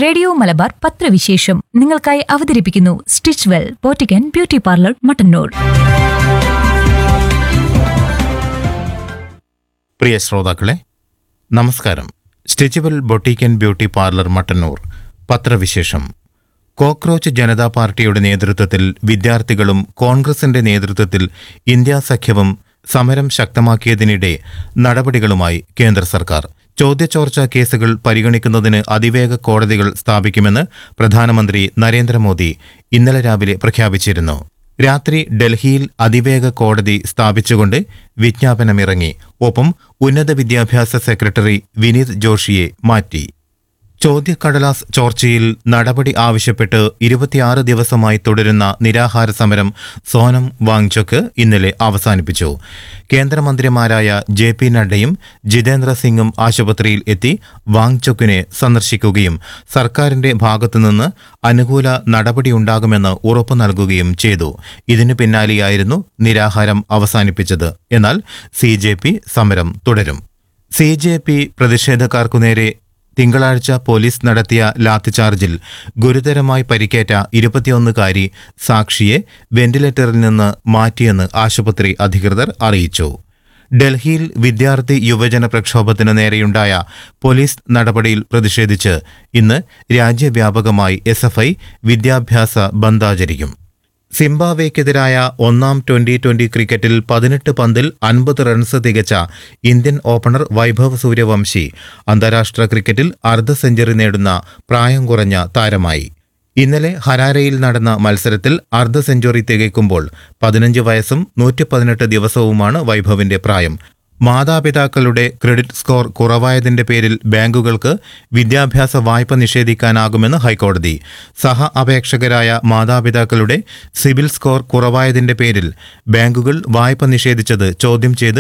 Radio Malabar പത്രവിശേഷം നിങ്ങൾക്കായി അവതരിപ്പിക്കുന്നു stitch well boutique and beauty parlour Mattannur. പ്രിയ ശ്രോതാക്കളെ, നമസ്കാരം. Stitchable boutique and beauty parlour Mattannur പത്രവിശേഷം. കോക്രോച്ച് ജനതാ പാർട്ടിയുടെ നേതൃത്വത്തിൽ വിദ്യാർത്ഥികളും കോൺഗ്രസിന്റെ നേതൃത്വത്തിൽ ഇന്ത്യാ സഖ്യവും സമരം ശക്തമാക്കിയതിനിടെ നടപടികളുമായി കേന്ദ്ര സർക്കാർ. ചോദ്യചോർച്ചാ കേസുകൾ പരിഗണിക്കുന്നതിന് അതിവേഗ കോടതികൾ സ്ഥാപിക്കുമെന്ന് പ്രധാനമന്ത്രി നരേന്ദ്രമോദി ഇന്നലെ രാവിലെ പ്രഖ്യാപിച്ചിരുന്നു. രാത്രി ഡൽഹിയിൽ അതിവേഗ കോടതി സ്ഥാപിച്ചുകൊണ്ട് വിജ്ഞാപനമിറങ്ങി. ഒപ്പം ഉന്നത വിദ്യാഭ്യാസ സെക്രട്ടറി വിനീത് ജോഷിയെ മാറ്റി. ചോദ്യക്കടലാസ് ചോർച്ചയിൽ നടപടി ആവശ്യപ്പെട്ട് 26 ദിവസമായി തുടരുന്ന നിരാഹാര സമരം സോനം വാങ്ചോക്ക് ഇന്നലെ അവസാനിപ്പിച്ചു. കേന്ദ്രമന്ത്രിമാരായ JP നഡ്ഡയും ജിതേന്ദ്ര സിംഗും ആശുപത്രിയിൽ എത്തി വാങ്ചോക്കിനെ സന്ദർശിക്കുകയും സർക്കാരിന്റെ ഭാഗത്തുനിന്ന് അനുകൂല നടപടിയുണ്ടാകുമെന്ന് ഉറപ്പു നൽകുകയും ചെയ്തു. ഇതിനു പിന്നാലെയായിരുന്നു നിരാഹാരം അവസാനിപ്പിച്ചത്. എന്നാൽ CJP സമരം തുടരും. CJP പ്രതിഷേധക്കാർക്കുനേരെ തിങ്കളാഴ്ച പോലീസ് നടത്തിയ ലാത്തിചാർജിൽ ഗുരുതരമായി പരിക്കേറ്റ 21-കാരി സാക്ഷിയെ വെന്റിലേറ്ററിൽ നിന്ന് മാറ്റിയെന്ന് ആശുപത്രി അധികൃതർ അറിയിച്ചു. ഡൽഹിയിൽ വിദ്യാർത്ഥി യുവജന പ്രക്ഷോഭത്തിന് നേരെയുണ്ടായ പോലീസ് നടപടിയിൽ പ്രതിഷേധിച്ച് ഇന്ന് രാജ്യവ്യാപകമായി SFI വിദ്യാഭ്യാസ ബന്ദ് ആചരിക്കും. സിംബാബ്വേക്കെതിരായ ഒന്നാം 2020 ക്രിക്കറ്റിൽ 18 പന്തിൽ 50 runs തികച്ച Indian opener Vaibhav Suryavanshi അന്താരാഷ്ട്ര ക്രിക്കറ്റിൽ അർദ്ധ സെഞ്ചുറി നേടുന്ന പ്രായം കുറഞ്ഞ താരമായി. ഇന്നലെ ഹരാരയിൽ നടന്ന മത്സരത്തിൽ അർദ്ധ സെഞ്ചുറി തികയ്ക്കുമ്പോൾ 15 വയസ്സും 118 ദിവസവുമാണ് വൈഭവിന്റെ പ്രായം. മാതാപിതാക്കളുടെ ക്രെഡിറ്റ് സ്കോർ കുറവായതിന്റെ പേരിൽ ബാങ്കുകൾക്ക് വിദ്യാഭ്യാസ വായ്പ നിഷേധിക്കാനാകുമെന്ന് ഹൈക്കോടതി. സഹ അപേക്ഷകരായ മാതാപിതാക്കളുടെ സിബിൽ സ്കോർ കുറവായതിന്റെ പേരിൽ ബാങ്കുകൾ വായ്പ നിഷേധിച്ചത് ചോദ്യം ചെയ്ത്